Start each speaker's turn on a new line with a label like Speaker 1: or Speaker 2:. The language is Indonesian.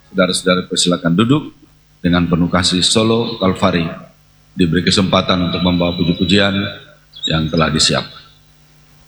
Speaker 1: Saudara-saudara persilakan duduk dengan penuh kasih. Solo Kalvari diberi kesempatan untuk membawa puji-pujian yang telah disiapkan.